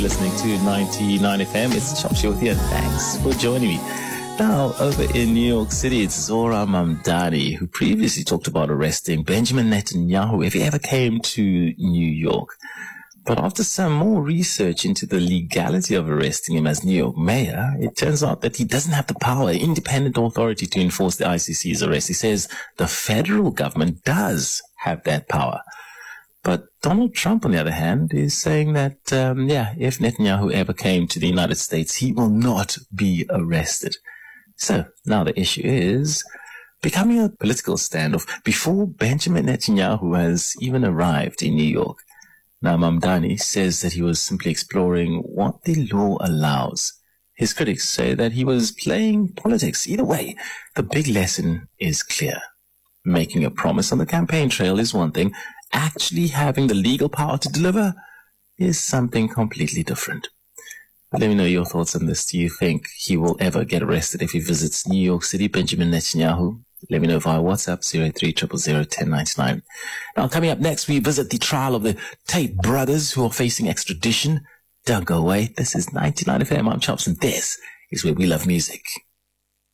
Listening to 99 FM. It's Chop Show here. Thanks for joining me. Now, over in New York City, it's Zohra Mamdani, who previously talked about arresting Benjamin Netanyahu if he ever came to New York. But after some more research into the legality of arresting him as New York mayor, it turns out that he doesn't have the power, independent authority to enforce the ICC's arrest. He says the federal government does have that power. But Donald Trump, on the other hand, is saying that, if Netanyahu ever came to the United States, he will not be arrested. So now the issue is becoming a political standoff before Benjamin Netanyahu has even arrived in New York. Now, Mamdani says that he was simply exploring what the law allows. His critics say that he was playing politics. Either way, the big lesson is clear. Making a promise on the campaign trail is one thing. Actually having the legal power to deliver is something completely different. Let me know your thoughts on this. Do you think he will ever get arrested if he visits New York City, Benjamin Netanyahu? Let me know via WhatsApp, 083001099. Now, coming up next, we visit the trial of the Tate brothers who are facing extradition. Don't go away. This is 99 FM. I'm Chops, and this is where we love music.